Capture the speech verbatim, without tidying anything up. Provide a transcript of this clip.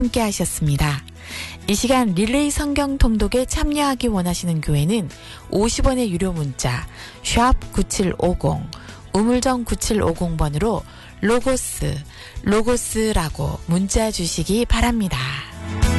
함께 하셨습니다. 이 시간 릴레이 성경 통독에 참여하기 원하시는 교회는 오십 원의 유료 문자 샵 구칠오공 우물정 구칠오공 번으로 로고스, 로고스라고 문자 주시기 바랍니다.